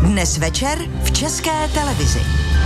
Dnes večer v České televizi.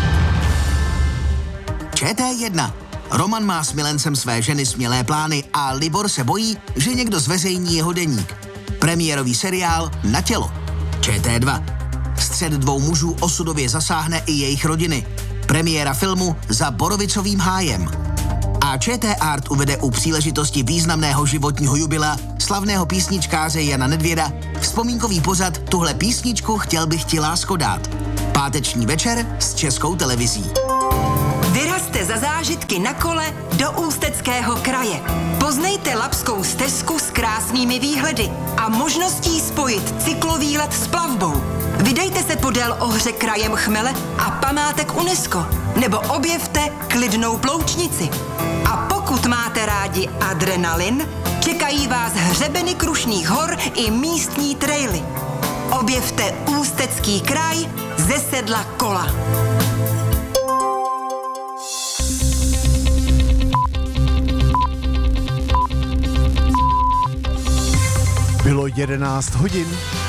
ČT1. Roman má s milencem své ženy smělé plány a Libor se bojí, že někdo zveřejní jeho deník. Premiérový seriál Na tělo. ČT2. Střet dvou mužů osudově zasáhne i jejich rodiny. Premiéra filmu Za borovicovým hájem. A ČT Art uvede u příležitosti významného životního jubilea slavného písničkáře Jana Nedvěda vzpomínkový pořad Tuhle písničku chtěl bych ti, lásko, dát. Páteční večer s Českou televizí. Vyrazte za zážitky na kole do Ústeckého kraje. Poznejte Labskou stezku s krásnými výhledy a možností spojit cyklovýlet s plavbou. Vydejte se podél ohře krajem Chmele a památek UNESCO, nebo objevte klidnou Ploučnici. A pokud máte rádi adrenalin, čekají vás hřebeny Krušných hor i místní traily. Objevte Ústecký kraj ze sedla kola. Bylo 11 hodin.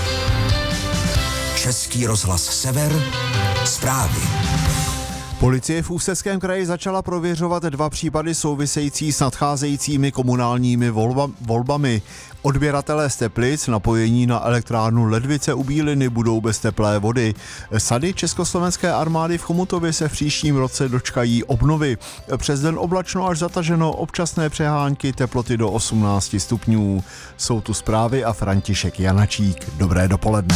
Český rozhlas Sever. Zprávy. Policie v Ústeckém kraji začala prověřovat 2 případy související s nadcházejícími komunálními volbami. Odběratelé z Teplic napojení na elektrárnu Ledvice u Bíliny budou bez teplé vody. Sady Československé armády v Chomutově se v příštím roce dočkají obnovy. Přes den oblačno až zataženo, občasné přehánky, teploty do 18 stupňů. Jsou tu zprávy a František Janačík. Dobré dopoledne.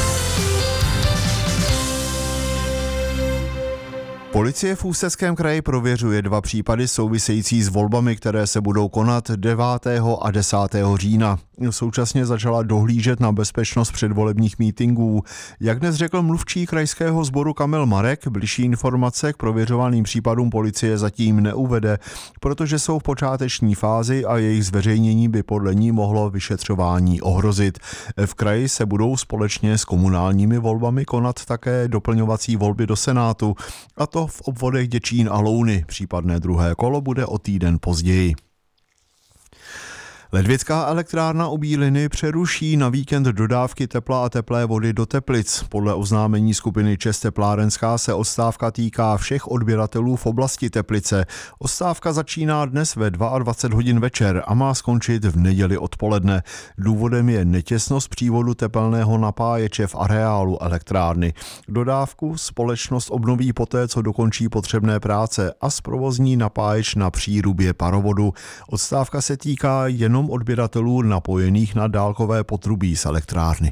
Policie v Ústeckém kraji prověřuje 2 případy související s volbami, které se budou konat 9. a 10. října. Současně začala dohlížet na bezpečnost předvolebních mítinků. Jak dnes řekl mluvčí krajského sboru Kamil Marek, bližší informace k prověřovaným případům policie zatím neuvede, protože jsou v počáteční fázi a jejich zveřejnění by podle ní mohlo vyšetřování ohrozit. V kraji se budou společně s komunálními volbami konat také doplňovací volby do Senátu, a to v obvodech Děčín a Louny. Případné druhé kolo bude o týden později. Ledvická elektrárna u Bíliny přeruší na víkend dodávky tepla a teplé vody do Teplic. Podle oznámení skupiny ČEZ Teplárenská se odstávka týká všech odběratelů v oblasti Teplice. Odstávka začíná dnes ve 22 hodin večer a má skončit v neděli odpoledne. Důvodem je netěsnost přívodu tepelného napáječe v areálu elektrárny. Dodávku společnost obnoví poté, co dokončí potřebné práce a zprovozní napáječ na přírubě parovodu. Odstávka se týká jenom odběratelů napojených na dálkové potrubí z elektrárny.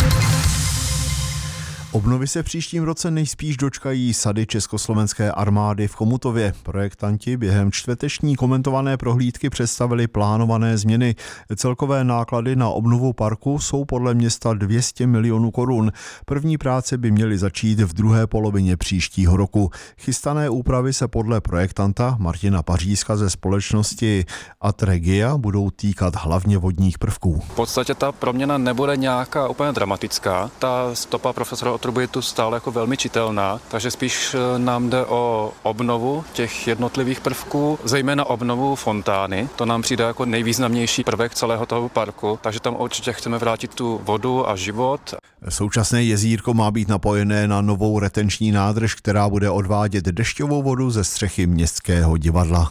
Obnovy se v příštím roce nejspíš dočkají sady Československé armády v Chomutově. Projektanti během čtvrteční komentované prohlídky představili plánované změny. Celkové náklady na obnovu parku jsou podle města 200 milionů korun. První práce by měly začít v druhé polovině příštího roku. Chystané úpravy se podle projektanta Martina Pařízka ze společnosti Atregia budou týkat hlavně vodních prvků. V podstatě ta proměna nebude nějaká úplně dramatická. Ta stopa profesora Otruby je tu stále jako velmi čitelná, takže spíš nám jde o obnovu těch jednotlivých prvků, zejména obnovu fontány. To nám přijde jako nejvýznamnější prvek celého toho parku, takže tam určitě chceme vrátit tu vodu a život. Současné jezírko má být napojené na novou retenční nádrž, která bude odvádět dešťovou vodu ze střechy Městského divadla.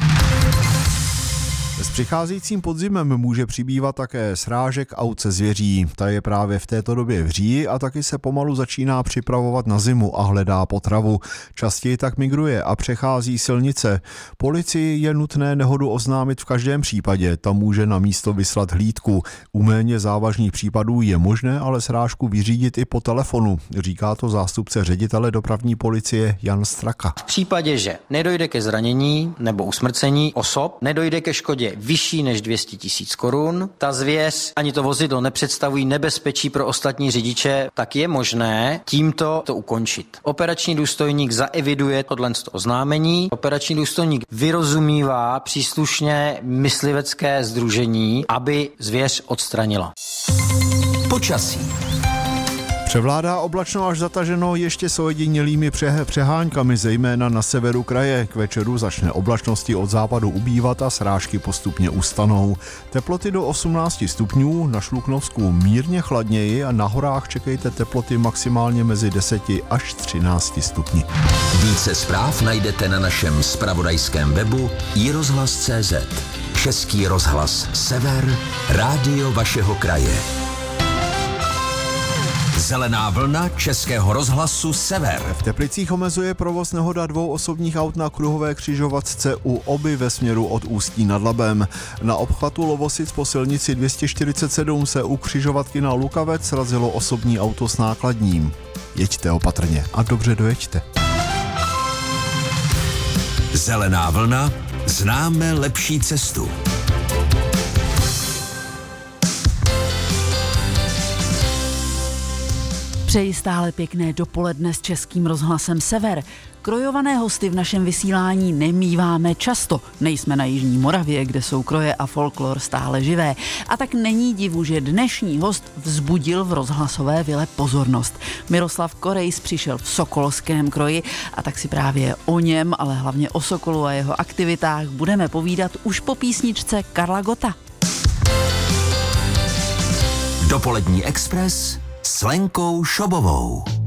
S přicházejícím podzimem může přibývat také srážek aut se zvěří. Ta je právě v této době v říji a taky se pomalu začíná připravovat na zimu a hledá potravu. Častěji tak migruje a přechází silnice. Policii je nutné nehodu oznámit v každém případě, ta může na místo vyslat hlídku. U méně závažných případů je možné ale srážku vyřídit i po telefonu, říká to zástupce ředitele dopravní policie Jan Straka. V případě, že nedojde ke zranění nebo usmrcení osob, nedojde ke škodě vyšší než 200 000 korun, ta zvěř ani to vozidlo nepředstavují nebezpečí pro ostatní řidiče, tak je možné tímto to ukončit. Operační důstojník zaeviduje tohle oznámení, operační důstojník vyrozumívá příslušně myslivecké sdružení, aby zvěř odstranila. Počasí. Převládá oblačno až zataženo ještě s ojedinělými přeháňkami, zejména na severu kraje. K večeru začne oblačnosti od západu ubývat a srážky postupně ustanou. Teploty do 18 stupňů, na Šluknovsku mírně chladněji a na horách čekejte teploty maximálně mezi 10 až 13 stupni. Více zpráv najdete na našem zpravodajském webu iRozhlas.cz. Český rozhlas Sever, rádio vašeho kraje. Zelená vlna Českého rozhlasu Sever. V Teplicích omezuje provoz nehoda 2 osobních aut na kruhové křižovatce u Oby ve směru od Ústí nad Labem. Na obchvatu Lovosic po silnici 247 se u křižovatky na Lukavec srazilo osobní auto s nákladním. Jeďte opatrně a dobře dojeďte. Zelená vlna, známe lepší cestu. Přeji stále pěkné dopoledne s Českým rozhlasem Sever. Krojované hosty v našem vysílání nemíváme často. Nejsme na Jižní Moravě, kde jsou kroje a folklor stále živé. A tak není divu, že dnešní host vzbudil v rozhlasové vile pozornost. Miroslav Korejs přišel v sokolském kroji a tak si právě o něm, ale hlavně o sokolu a jeho aktivitách budeme povídat už po písničce Karla Gotta. Dopolední Express s Lenkou Šobovou.